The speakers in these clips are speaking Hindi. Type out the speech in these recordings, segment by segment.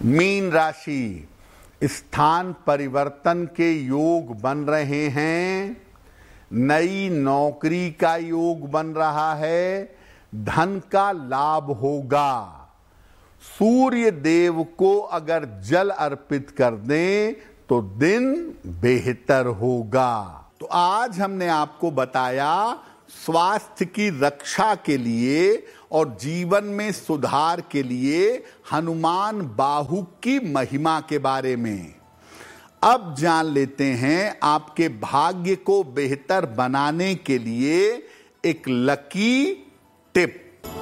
मीन राशि, स्थान परिवर्तन के योग बन रहे हैं, नई नौकरी का योग बन रहा है, धन का लाभ होगा। सूर्य देव को अगर जल अर्पित कर दें तो दिन बेहतर होगा। तो आज हमने आपको बताया स्वास्थ्य की रक्षा के लिए और जीवन में सुधार के लिए हनुमान बाहु की महिमा के बारे में। अब जान लेते हैं आपके भाग्य को बेहतर बनाने के लिए एक लकी टिप।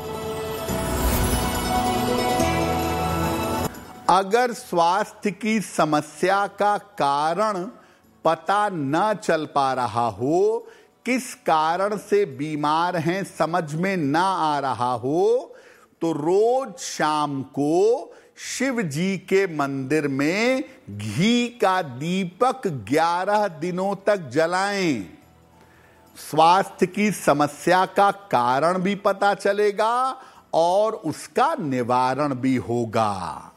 अगर स्वास्थ्य की समस्या का कारण पता न चल पा रहा हो, किस कारण से बीमार हैं समझ में ना आ रहा हो, तो रोज शाम को शिव जी के मंदिर में घी का दीपक 11 दिनों तक जलाएं। स्वास्थ्य की समस्या का कारण भी पता चलेगा और उसका निवारण भी होगा।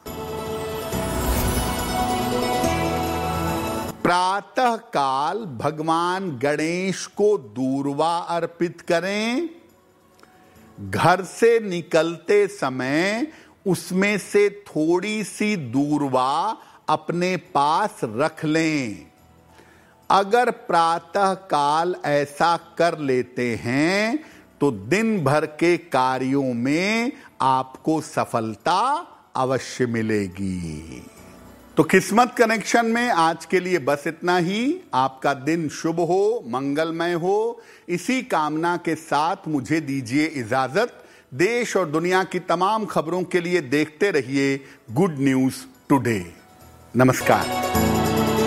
प्रातः काल भगवान गणेश को दूर्वा अर्पित करें। घर से निकलते समय उसमें से थोड़ी सी दूर्वा अपने पास रख लें। अगर प्रातः काल ऐसा कर लेते हैं तो दिन भर के कार्यों में आपको सफलता अवश्य मिलेगी। तो किस्मत कनेक्शन में आज के लिए बस इतना ही। आपका दिन शुभ हो, मंगलमय हो, इसी कामना के साथ मुझे दीजिए इजाजत। देश और दुनिया की तमाम खबरों के लिए देखते रहिए गुड न्यूज टुडे। नमस्कार।